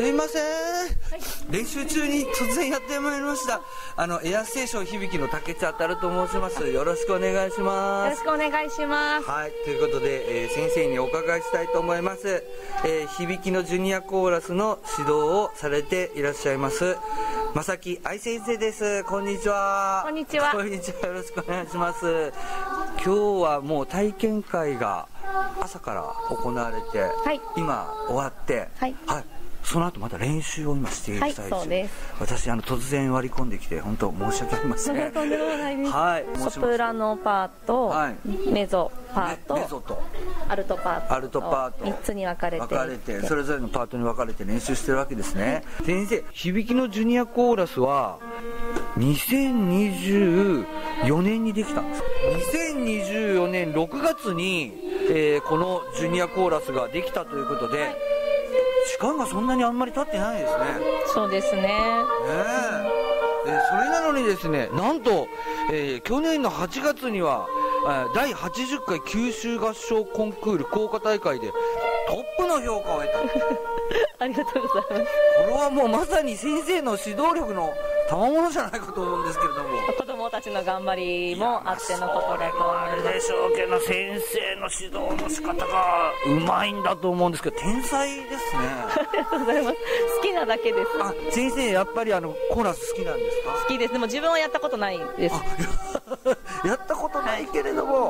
すいません、練習中に突然やってまいりました。エアステーション響の竹内あたると申します。よろしくお願いします。 よろしくお願いします。 はい、ということで、先生にお伺いしたいと思います。響のジュニアコーラスの指導をされていらっしゃいます正木愛先生です。こんにちは。 こんにちは。 こんにちは。よろしくお願いします。今日はもう体験会が朝から行われて、 はい、 今終わって、 はい、 はい、その後また練習を今している最中、 はい、そうです。 私突然割り込んできて本当申し訳ありません。 とんでもないです。 はい、 ソプラノパート、はい、メゾパート、 メゾとアルトパート、3つに分かれてそれぞれのパートに分かれて練習してるわけですね。はい、先生、響のジュニアコーラスは2024年にできたんです。2024年6月に、このジュニアコーラスができたということで、はい、時間がそんなにあんまり経ってないですね。 そうですね。 それなのにですね、なんと、去年の8月には第80回九州合唱コンクール福岡大会でトップの評価を得た。 ありがとうございます。 これはもうまさに先生の指導力の賜物じゃないかと思うんですけれども、 子供たちの頑張りもあってのことだと思います。 でしょうけど、先生の指導の仕方がうまいんだと思うんですけど、天才ですね。 ありがとうございます。好きなだけです。 あ、先生やっぱりコーラス好きなんですか？ 好きです。でも自分はやったことないです。 やったことないけれども、